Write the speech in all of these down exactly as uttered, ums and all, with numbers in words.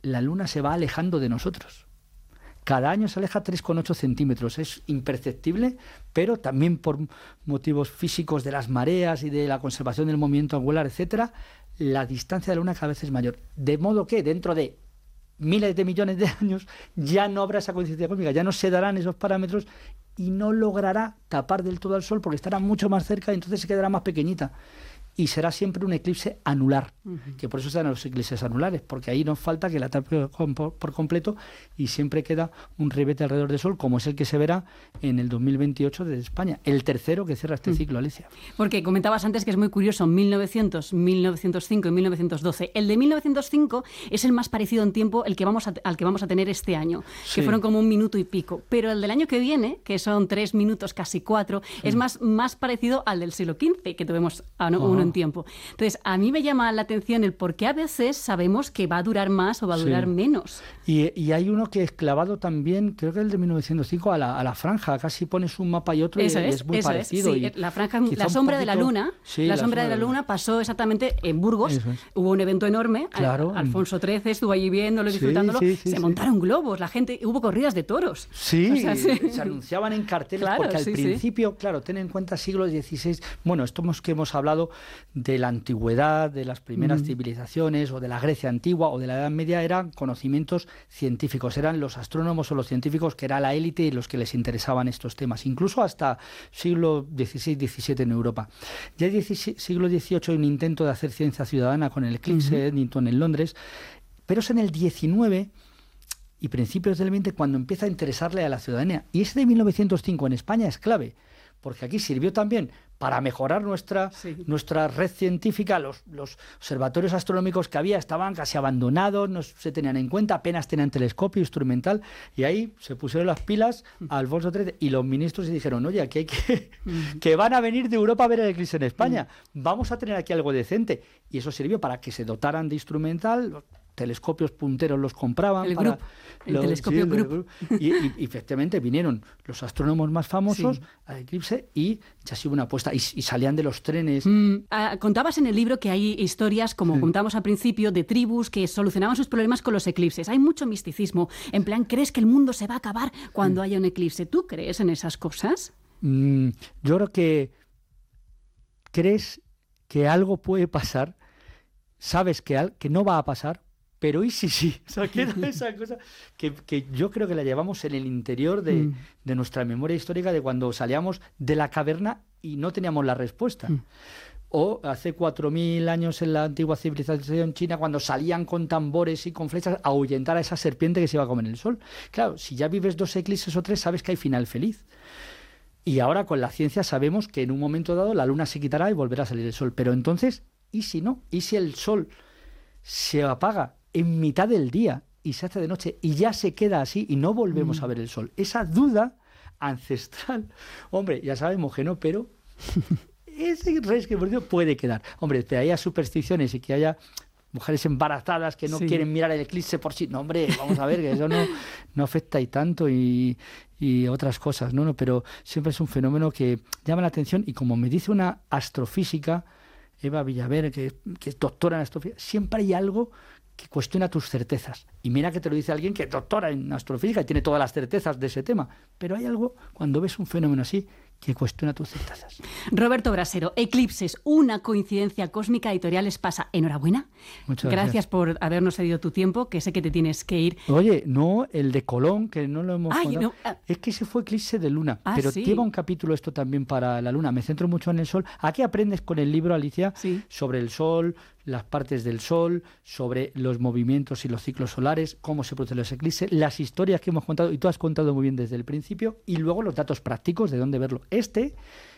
la Luna se va alejando de nosotros. Cada año se aleja tres coma ocho centímetros. Es imperceptible, pero también por motivos físicos de las mareas y de la conservación del movimiento angular, etcétera, la distancia de la Luna cada vez es mayor. De modo que dentro de miles de millones de años ya no habrá esa coincidencia cósmica, ya no se darán esos parámetros y no logrará tapar del todo al Sol porque estará mucho más cerca y entonces se quedará más pequeñita. Y será siempre un eclipse anular, uh-huh. que por eso se dan los eclipses anulares, porque ahí nos falta que la tape por completo y siempre queda un ribete alrededor del Sol, como es el que se verá en el dos mil veintiocho desde España, el tercero que cierra este ciclo, Alicia. Porque comentabas antes que es muy curioso, mil novecientos, mil novecientos cinco y mil novecientos doce. El de mil novecientos cinco es el más parecido en tiempo el que vamos a, al que vamos a tener este año, sí. que fueron como un minuto y pico. Pero el del año que viene, que son tres minutos, casi cuatro, sí. es más, más parecido al del siglo quince, que tuvimos a no, uno en tiempo. Entonces, a mí me llama la atención el por qué a veces sabemos que va a durar más o va a durar sí. menos. Y, y hay uno que es clavado también, creo que el de mil novecientos cinco, a la, a la franja. Casi pones un mapa y otro eso y es, es muy eso parecido. Es, sí. y la franja, la sombra poquito, de la Luna, sí, la, la sombra de la Luna pasó exactamente en Burgos. Es. Hubo un evento enorme. Claro. Alfonso trece estuvo allí viéndolo, disfrutándolo. Sí, sí, sí, se sí. montaron globos, la gente, hubo corridas de toros. Sí, o sea, sí. se anunciaban en carteles claro, porque al sí, principio, sí. claro, ten en cuenta siglo dieciséis. Bueno, esto hemos, que hemos hablado de la antigüedad, de las primeras mm. civilizaciones o de la Grecia antigua o de la Edad Media, eran conocimientos científicos, eran los astrónomos o los científicos que era la élite y los que les interesaban estos temas, incluso hasta siglo dieciséis diecisiete en Europa. Ya en siglo dieciocho hay un intento de hacer ciencia ciudadana con el eclipse mm-hmm. Eddington en Londres, pero es en el diecinueve y principios del veinte cuando empieza a interesarle a la ciudadanía. Y ese de mil novecientos cinco en España es clave, porque aquí sirvió también para mejorar nuestra, sí. nuestra red científica. Los, los observatorios astronómicos que había estaban casi abandonados, no se tenían en cuenta, apenas tenían telescopio instrumental, y ahí se pusieron las pilas a Alfonso trece y los ministros y dijeron, oye, aquí hay que... que van a venir de Europa a ver el eclipse en España, vamos a tener aquí algo decente. Y eso sirvió para que se dotaran de instrumental, telescopios punteros los compraban. El para grupo, el los, telescopio sí, Grup. Y, y, y efectivamente vinieron los astrónomos más famosos sí. al eclipse y ya se hubo una apuesta. Y, y salían de los trenes. Mm, ah, contabas en el libro que hay historias, como sí. contamos al principio, de tribus que solucionaban sus problemas con los eclipses. Hay mucho misticismo. En plan, ¿crees que el mundo se va a acabar cuando sí. haya un eclipse? ¿Tú crees en esas cosas? Mm, yo creo que crees que algo puede pasar, sabes que, al, que no va a pasar, pero y sí, sí, o sea, queda esa cosa que, que yo creo que la llevamos en el interior de, mm. de nuestra memoria histórica de cuando salíamos de la caverna y no teníamos la respuesta. Mm. O hace cuatro mil años en la antigua civilización china, cuando salían con tambores y con flechas a ahuyentar a esa serpiente que se iba a comer el sol. Claro, si ya vives dos eclipses o tres, sabes que hay final feliz. Y ahora con la ciencia sabemos que en un momento dado la luna se quitará y volverá a salir el sol. Pero entonces, ¿y si no? ¿Y si el sol se apaga en mitad del día y se hace de noche y ya se queda así y no volvemos mm. a ver el sol? Esa duda ancestral, hombre, ya sabemos que no, pero ese resquebrajo puede quedar. Hombre, que haya supersticiones y que haya mujeres embarazadas que no sí. quieren mirar el eclipse por sí. No, hombre, vamos a ver, que eso no, no afecta y tanto y, y otras cosas, ¿no? no Pero siempre es un fenómeno que llama la atención y como me dice una astrofísica, Eva Villaver, que, que es doctora en astrofísica, siempre hay algo que cuestiona tus certezas. Y mira que te lo dice alguien que es doctora en astrofísica y tiene todas las certezas de ese tema. Pero hay algo, cuando ves un fenómeno así, que cuestiona tus certezas. Roberto Brasero, Eclipses, una coincidencia cósmica, Editoriales Pasa. Enhorabuena. Muchas gracias. Gracias por habernos cedido tu tiempo, que sé que te tienes que ir. Oye, no, el de Colón, que no lo hemos Ay, contado. no, ah. Es que ese fue eclipse de luna, ah, pero sí. lleva un capítulo esto también para la luna. Me centro mucho en el sol. ¿A qué aprendes con el libro, Alicia? Sí. Sobre el sol, las partes del sol, sobre los movimientos y los ciclos solares, cómo se producen los eclipses, las historias que hemos contado, y tú has contado muy bien desde el principio, y luego los datos prácticos de dónde verlo. Este...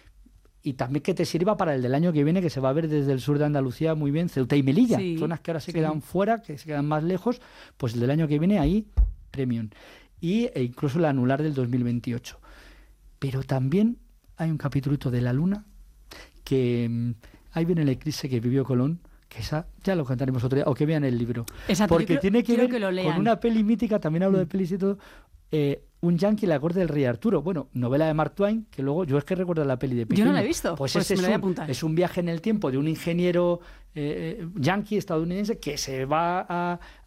Y también que te sirva para el del año que viene, que se va a ver desde el sur de Andalucía muy bien, Ceuta y Melilla, sí, zonas que ahora se sí. quedan fuera, que se quedan más lejos, pues el del año que viene ahí, premium. Y, e incluso el anular del dos mil veintiocho. Pero también hay un capítulito de la luna, que mmm, ahí viene el eclipse que vivió Colón, que esa ya lo cantaremos otro día, o que vean el libro. Exacto, porque creo, tiene que ver que con una peli mítica, también hablo mm. de pelis y todo, eh, un yankee, la corte del rey Arturo. Bueno, novela de Mark Twain, que luego yo es que recuerdo la peli de pequeño. Yo no la he visto, pues, pues ese me la voy a es, un, apuntar. es un viaje en el tiempo de un ingeniero eh, yankee estadounidense que se va a,